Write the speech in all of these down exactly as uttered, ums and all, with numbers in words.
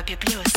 Европе плюс.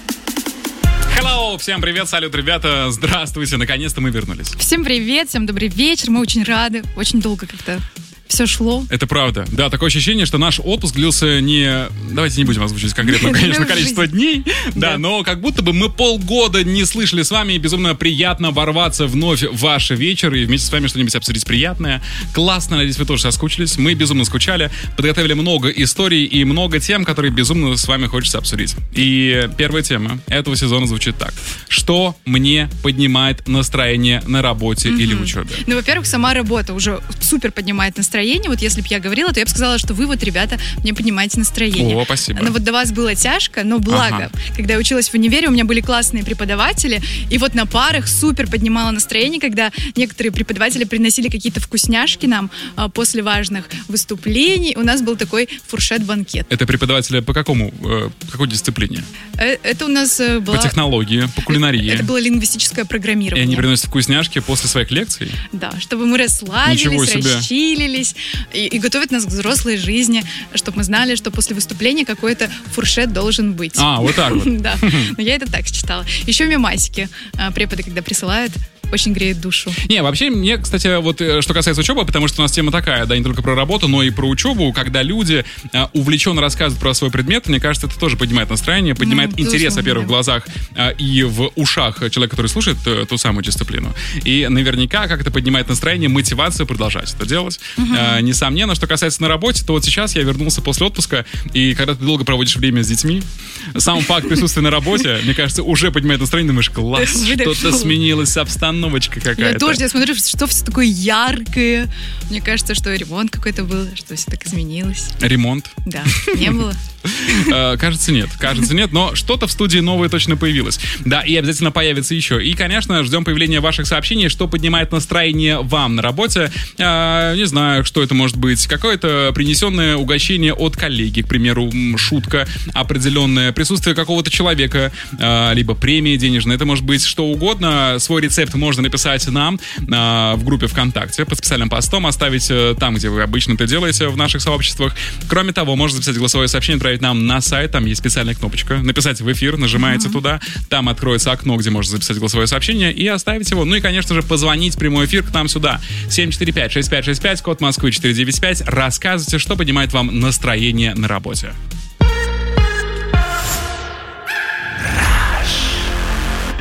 Hello! Всем привет, салют, ребята! Здравствуйте! Наконец-то мы вернулись. Всем привет, всем добрый вечер. Мы очень рады. Очень долго как-то все шло. Это правда. Да, такое ощущение, что наш отпуск длился не... Давайте не будем озвучивать конкретно, конечно, количество дней. Да, но как будто бы мы полгода не слышали с вами, и безумно приятно ворваться вновь в ваш вечер и вместе с вами что-нибудь обсудить приятное. Классно, надеюсь, вы тоже соскучились. Мы безумно скучали, подготовили много историй и много тем, которые безумно с вами хочется обсудить. И первая тема этого сезона звучит так. Что мне поднимает настроение на работе mm-hmm. или учебе? Ну, во-первых, сама работа уже супер поднимает настроение. Вот если бы я говорила, то я бы сказала, что вы вот, ребята, мне поднимаете настроение. О, спасибо. Но вот до вас было тяжко, но благо. Ага. Когда я училась в универе, у меня были классные преподаватели, и вот на парах супер поднимало настроение, когда некоторые преподаватели приносили какие-то вкусняшки нам а, после важных выступлений. У нас был такой фуршет-банкет. Это преподаватели по какому, э, какой дисциплине? Это у нас была... По технологии, по кулинарии. Это было лингвистическое программирование. И они приносят вкусняшки после своих лекций? Да, чтобы мы расслабились, расчилились и, и готовят нас к взрослой жизни, чтобы мы знали, что после выступления какой-то фуршет должен быть. А, вот так вот. Да, но я это так считала. Еще мемасики преподы, когда присылают, очень греет душу. Не, вообще, мне, кстати, вот что касается учебы, потому что у нас тема такая, да, не только про работу, но и про учебу, когда люди а, увлеченно рассказывают про свой предмет, мне кажется, это тоже поднимает настроение, поднимает ну, интерес, во-первых, в глазах а, и в ушах человека, который слушает а, ту самую дисциплину. И наверняка как это поднимает настроение, мотивацию продолжать это делать. Uh-huh. А, несомненно, что касается на работе, то вот сейчас я вернулся после отпуска, и когда ты долго проводишь время с детьми, сам факт присутствия на работе, мне кажется, уже поднимает настроение, думаешь, класс, что-то сменилось, обстановка какая-то. Я тоже, я смотрю, что все такое яркое. Мне кажется, что ремонт какой-то был, что все так изменилось. Ремонт? Да, не было. Кажется, нет. Кажется, нет, но что-то в студии новое точно появилось. Да, и обязательно появится еще. И, конечно, ждем появления ваших сообщений, что поднимает настроение вам на работе. А, не знаю, что это может быть. Какое-то принесенное угощение от коллеги, к примеру, шутка определенная, присутствие какого-то человека, а, либо премия денежная. Это может быть что угодно. Свой рецепт можно написать нам а, в группе ВКонтакте под специальным постом, оставить там, где вы обычно это делаете в наших сообществах. Кроме того, можно записать голосовое сообщение, отправить нам на сайт, там есть специальная кнопочка, написать в эфир, нажимаете mm-hmm. туда, там откроется окно, где можно записать голосовое сообщение и оставить его. Ну и, конечно же, позвонить в прямой эфир к нам сюда. семь четыре пять шесть пять шесть пять, код Москвы четыре девять пять. Рассказывайте, что поднимает вам настроение на работе.